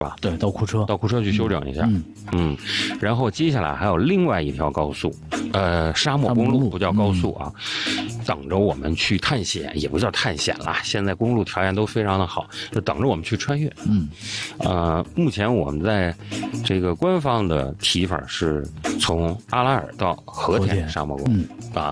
吧？对，到库车去修整一下。然后接下来还有另外一条高速，沙漠公路不叫高速啊，等着我们去探险，也不叫探险了。现在公路条件都非常的好，就等着我们去穿越。目前我们在这个官方的提法是从阿拉尔到和田沙漠公路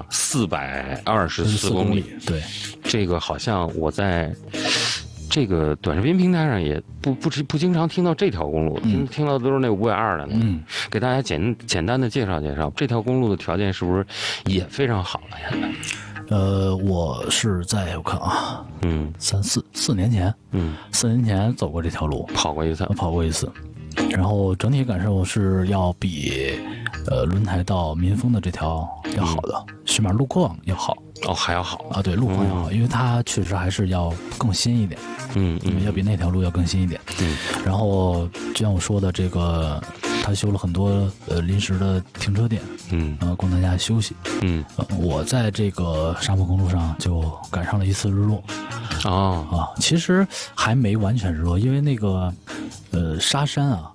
424公里。对，这个好像我在这个短视频平台上也不经常听到这条公路，听到的都是那520的那个。给大家简单的介绍介绍这条公路的条件是不是也非常好了？现在， 我是在我看啊，4年前，4年前走过这条路，跑过一次，然后整体感受是要比轮台到民丰的这条要好的，起码路况要好。 还要好啊？对，路况要好，因为它确实还是要更新一点。要比那条路要更新一点。然后就像我说的，这个他修了很多临时的停车点，供大家休息。我在这个沙漠公路上就赶上了一次日落。其实还没完全日落，因为那个沙山啊，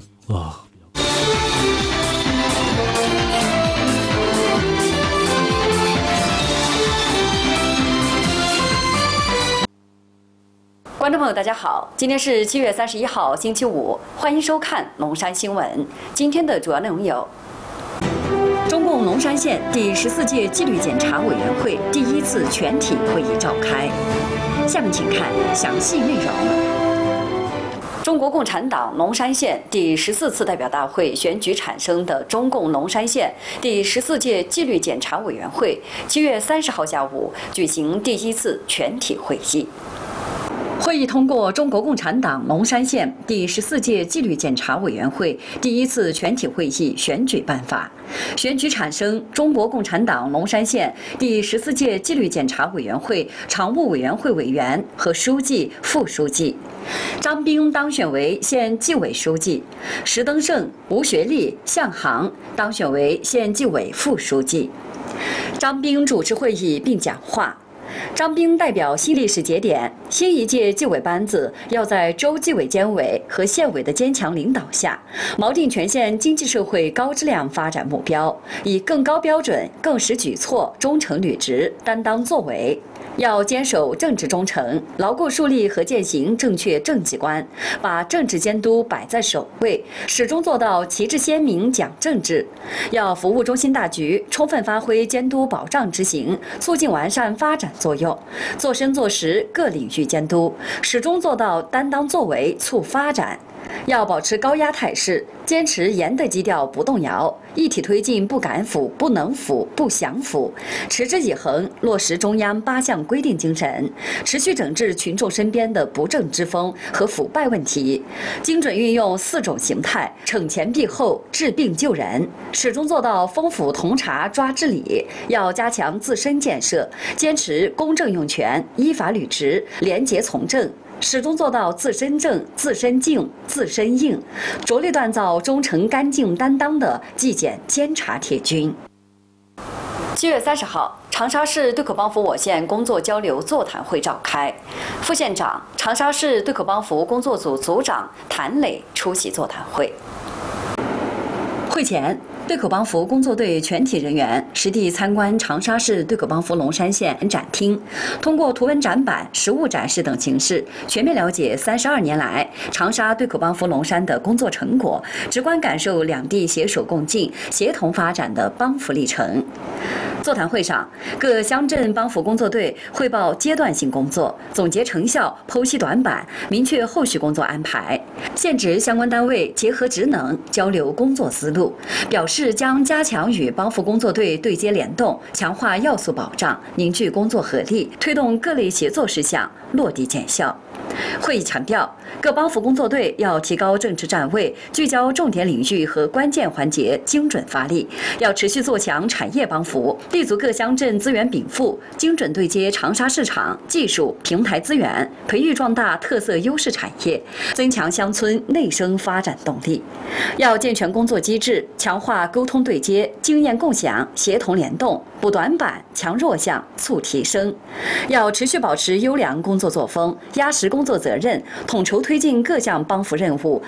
观众朋友，大家好，今天是7月31号，星期五，欢迎收看龙山新闻。今天的主要内容有：中共龙山县第14届纪律检查委员会第1次全体会议召开。下面请看详细内容。中国共产党龙山县第14次代表大会选举产生的中共龙山县第14届纪律检查委员会7月30号下午举行第1次全体会议。会议通过中国共产党龙山县第14届纪律检查委员会第1次全体会议选举办法，选举产生中国共产党龙山县第14届纪律检查委员会常务委员会委员和书记、副书记。张兵当选为县纪委书记，石登胜、吴学立、向航当选为县纪委副书记。张兵主持会议并讲话。张兵代表新历史节点，新一届纪委班子要在州纪委监委和县委的坚强领导下，锚定全县经济社会高质量发展目标，以更高标准、更实举措、忠诚履职、担当作为。要坚守政治忠诚，牢固树立和践行正确政绩观，把政治监督摆在首位，始终做到旗帜鲜明讲政治。要服务中心大局，充分发挥监督保障执行、促进完善发展作用，做深做实各领域监督，始终做到担当作为促发展。要保持高压态势，坚持严的基调不动摇，一体推进不敢腐、不能腐、不想腐，持之以恒落实中央8项规定精神，持续整治群众身边的不正之风和腐败问题，精准运用4种形态，惩前毖后、治病救人，始终做到丰府同察抓治理。要加强自身建设，坚持公正用权、依法履职、廉洁从政，始终做到自身正、自身静、自身硬，着力锻造忠诚、干净、担当的纪检监察铁军。7月30号，长沙市对口帮扶我县工作交流座谈会召开，副县长、长沙市对口帮扶工作组组长谭磊出席座谈会。会前，对口帮扶工作队全体人员实地参观长沙市对口帮扶龙山县展厅，通过图文展板、实物展示等形式，全面了解32年来长沙对口帮扶龙山的工作成果，直观感受两地携手共进、协同发展的帮扶历程。座谈会上，各乡镇帮扶工作队汇报阶段性工作，总结成效，剖析短板，明确后续工作安排。县直相关单位结合职能，交流工作思路，表示将加强与帮扶工作队对接联动，强化要素保障，凝聚工作合力，推动各类协作事项落地见效。会议强调，各帮扶工作队要提高政治站位，聚焦重点领域和关键环节，精准发力；要持续做强产业帮扶，立足各乡镇资源禀赋，精准对接长沙市场、技术、平台资源，培育壮大特色优势产业，增强乡村内生发展动力。要健全工作机制，强化沟通对接、经验共享、协同联动， 补短板，强弱项，促提升。要持续保持优良工作作风，压实工作责任，统筹推进各项帮扶任务，